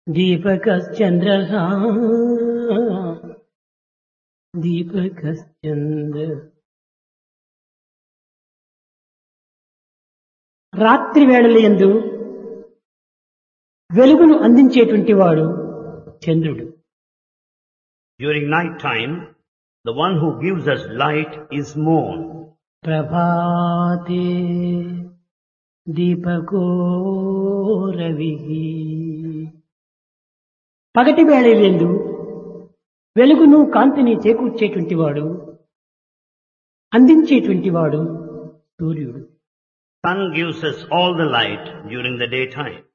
దీపకశ్చంద్రః దీపకశ్చంద్ర రాత్రి వేళలయందు వెలుగును అందించేటువంటి వాడు చంద్రుడు. During night time, the one who gives us light is moon. ప్రభాతే దీపకో రవిః. పగటి వేళలందు వెలుగును కాంతిని చేకూర్చేటువంటి వాడు అందించేటువంటి వాడు సూర్యుడు. Sun gives us all the light during the daytime.